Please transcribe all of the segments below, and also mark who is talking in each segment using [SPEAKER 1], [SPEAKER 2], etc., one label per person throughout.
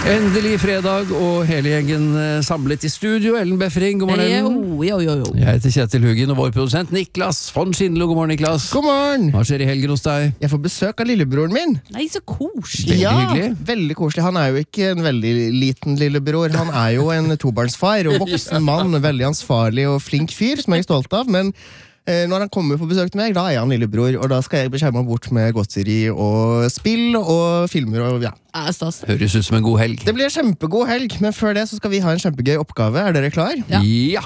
[SPEAKER 1] Endelig fredag, og hele gjengen samlet i studio. Ellen Befring, god morgen.
[SPEAKER 2] Jo.
[SPEAKER 1] Jeg heter Kjetil Hugin, og vår produsent Niklas von Schindler. God morgen, Niklas.
[SPEAKER 3] God morgen.
[SPEAKER 1] Hva skjer i helgen hos deg?
[SPEAKER 3] Jeg får besøk av lillebroren min.
[SPEAKER 2] Nei, så koselig.
[SPEAKER 1] Veldig hyggelig.
[SPEAKER 3] Veldig koselig. Han er jo ikke en veldig liten lillebror. Han er jo en tobarnsfar og voksen mann. Veldig ansvarlig og flink fyr, som jeg er stolt av. Men når han kommer på besøk til meg, da er han lillebror. Og da skal jeg beskjemme ham bort med godteri og spill og filmer og ja.
[SPEAKER 1] Høres ut som en god helg.
[SPEAKER 3] Det blir en kjempegod helg, men før det så skal vi ha en kjempegøy oppgave. Er dere klar?
[SPEAKER 1] Ja.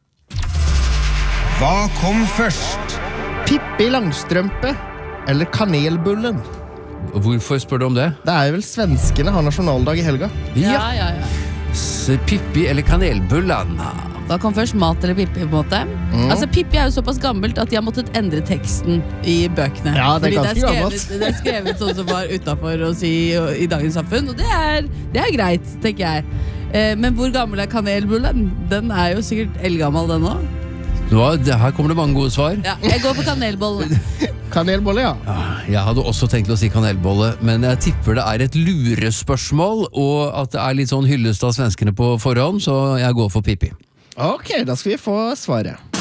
[SPEAKER 4] Hva kom først?
[SPEAKER 3] Pippi Langstrømpe eller Kanelbullen?
[SPEAKER 1] Hvorfor spør du om det?
[SPEAKER 3] Det er vel svenskene har nasjonaldag i helga.
[SPEAKER 2] Ja.
[SPEAKER 1] Pippi eller kanelbullan?
[SPEAKER 2] Da kom først mat eller Pippi på en måte. Altså Pippi er jo såpass gammelt at de har måttet endre teksten i bøkene.
[SPEAKER 3] Ja, det er
[SPEAKER 2] Fordi
[SPEAKER 3] ganske gammelt.
[SPEAKER 2] Det er skrevet sånn som var utenfor å si i dagens samfunn. Og det er greit, tenker jeg. Men hvor gammel er kanelbullen? Den er jo sikkert eldgammel den også.
[SPEAKER 1] Her kommer det mange gode svar.
[SPEAKER 2] Ja, jeg går på kanelbollen.
[SPEAKER 3] Kanelbolle, ja.
[SPEAKER 1] Jeg hadde også tenkt å si kanelbolle, men jeg tipper det er et lurespørsmål, og at det er litt sånn hyllest av svenskene på forhånd, så jeg går for Pippi.
[SPEAKER 3] Ok, da skal vi få svaret.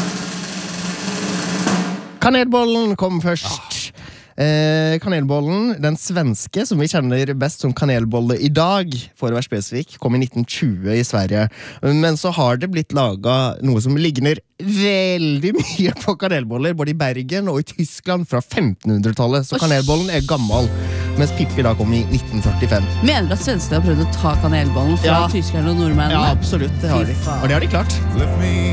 [SPEAKER 3] Kanelbollen kom først. Kanelbollen, den svenske som vi kjenner best som kanelbolle i dag, for å være spesifik, kom i 1920 i Sverige. Men så har det blitt laget noe som ligner veldig mye på kanelboller, både i Bergen og i Tyskland fra 1500-tallet. Så kanelbollen er gammel, mens Pippi da kom i 1945.
[SPEAKER 2] Mener du at svenskene har prøvd å ta kanelbollen fra tyskerne og nordmennene?
[SPEAKER 3] Ja, absolutt, det har de. Og det har de klart.